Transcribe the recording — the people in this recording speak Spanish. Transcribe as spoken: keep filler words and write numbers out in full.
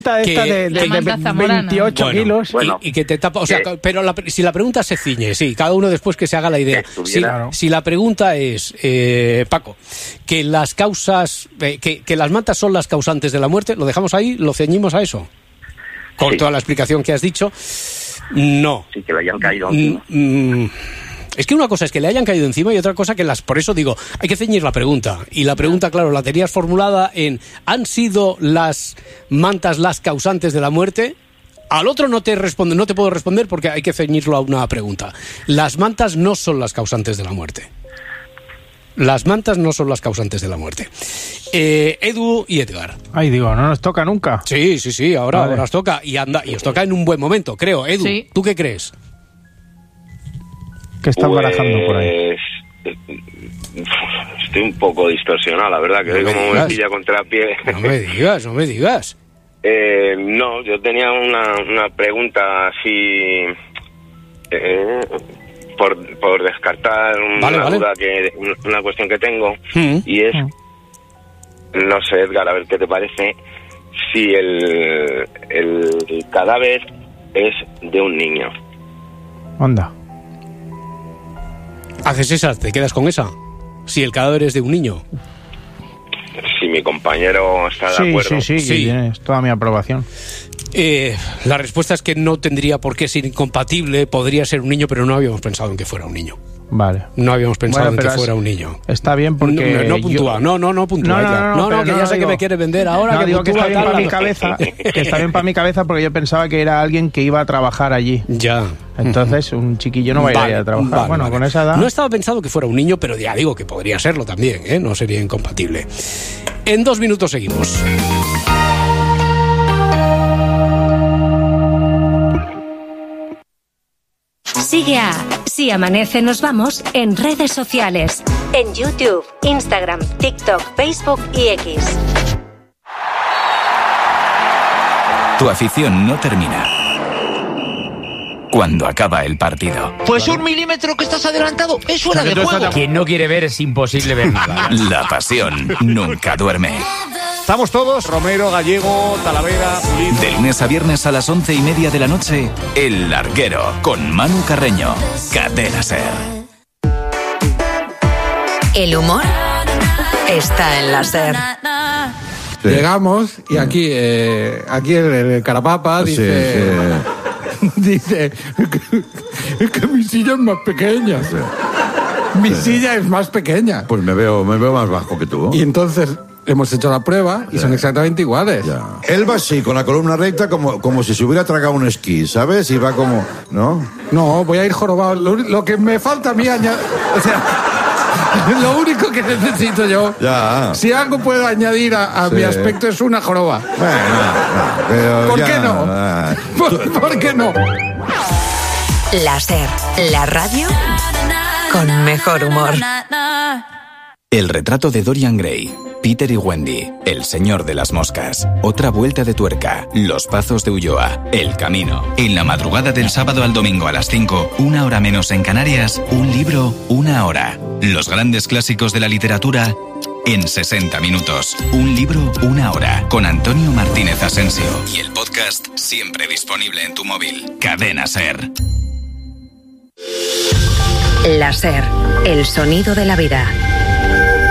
esta que, de, de, que, de veintiocho bueno, kilos. Bueno, y, y que te tapa, o sea, que, pero la, si la pregunta se ciñe, sí, cada uno después que se haga la idea. Si, si la pregunta es, eh, Paco, que las causas, eh, que, que las mantas son las causantes de la muerte, ¿lo dejamos ahí? ¿Lo ceñimos a eso? Con sí. toda la explicación que has dicho. No. Sí, que le hayan caído encima. Mm, mm, es que una cosa es que le hayan caído encima y otra cosa que las... Por eso digo, hay que ceñir la pregunta. Y la pregunta, claro, la tenías formulada en ¿han sido las mantas las causantes de la muerte? Al otro no te responde, no te puedo responder porque hay que ceñirlo a una pregunta. Las mantas no son las causantes de la muerte. Las mantas no son las causantes de la muerte. Eh, Edu y Edgar. Ay, digo, no nos toca nunca. Sí, sí, sí, ahora, vale. ahora os toca. Y anda, y os toca en un buen momento, creo. Edu, sí. ¿tú qué crees? ¿Qué están pues... barajando por ahí? Estoy un poco distorsionado, la verdad, que no doy como me pilla contra pie. No me digas, no me digas. Eh, no, yo tenía una, una pregunta así... Eh, por, por descartar una vale, vale. duda, que una cuestión que tengo, mm. y es... No sé, Edgar, a ver qué te parece, si el, el cadáver es de un niño. Anda. ¿Haces esa? ¿Te quedas con esa? Si el cadáver es de un niño. Si mi compañero está de sí, acuerdo. Sí, sí, sí, tienes toda mi aprobación. Eh, la respuesta es que no tendría por qué ser incompatible, podría ser un niño, pero no habíamos pensado en que fuera un niño. Vale. No habíamos pensado bueno, en que es, fuera un niño. Está bien porque... No, no, no puntúa, yo... no, no, no puntúa. No, no, no, no, no, no, que no, ya no, sé digo, que me quiere vender ahora. No, que digo que está bien tal, para mi cabeza, que está bien para mi cabeza porque yo pensaba que era alguien que iba a trabajar allí. Ya. Entonces, un chiquillo no va vale, a ir a trabajar. Vale, bueno, vale. con esa edad... No estaba pensado que fuera un niño, pero ya digo que podría serlo también, ¿eh? No sería incompatible. En dos minutos seguimos. Sigue a Si Amanece Nos Vamos en redes sociales. En YouTube, Instagram, TikTok, Facebook y X. Tu afición no termina cuando acaba el partido. Pues un milímetro que estás adelantado es fuera de juego. Quien no quiere ver es imposible ver nada. La pasión nunca duerme. Estamos todos, Romero, Gallego, Talavera, Pulido. De lunes a viernes a las once y media de la noche, El Larguero, con Manu Carreño. Cadena SER. El humor está en la SER. Sí. Llegamos y aquí, eh, aquí el, el Carapapa dice... Sí, sí. Dice que, que mi silla es más pequeña. Mi sí. silla es más pequeña. Pues me veo, me veo más bajo que tú. Y entonces hemos hecho la prueba y sí. son exactamente iguales. Ya. Él va así, con la columna recta, como, como si se hubiera tragado un esquí, ¿sabes? Y va como... ¿No? No, voy a ir jorobado. Lo, lo que me falta a mí añadir... O sea... Lo único que necesito yo, ya. si algo puedo añadir a, a sí. mi aspecto, es una joroba. Bueno, no, pero ¿Por ya, qué no? Ah. ¿Por, ¿Por qué no? La SER, la radio con mejor humor. El retrato de Dorian Gray, Peter y Wendy, El señor de las moscas, Otra vuelta de tuerca, Los pazos de Ulloa, El camino. En la madrugada del sábado al domingo a las cinco, una hora menos en Canarias, un libro, una hora. Los grandes clásicos de la literatura en sesenta minutos. Un libro, una hora. Con Antonio Martínez Asensio. Y el podcast siempre disponible en tu móvil. Cadena SER. La SER, el sonido de la vida.